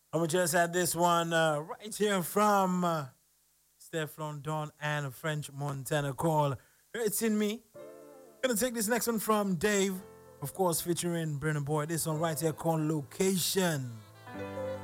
And we just had this one right here from Stefflon Don and French Montana called It's in Me. Gonna take this next one from Dave, of course, featuring Brennan Boy. This one right here called Location.